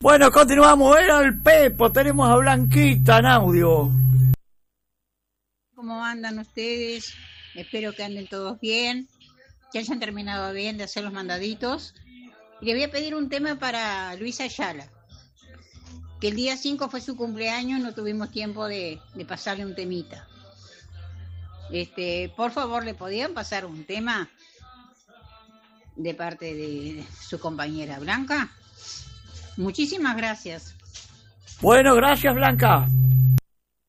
Bueno, continuamos. Era el Pepo. Tenemos a Blanquita en audio. ¿Cómo andan ustedes? Espero que anden todos bien, que hayan terminado bien de hacer los mandaditos. Y le voy a pedir un tema para Luisa Ayala, que el día 5 fue su cumpleaños, no tuvimos tiempo de pasarle un temita. Por favor, ¿le podían pasar un tema de parte de su compañera Blanca? Muchísimas gracias. Bueno, gracias, Blanca.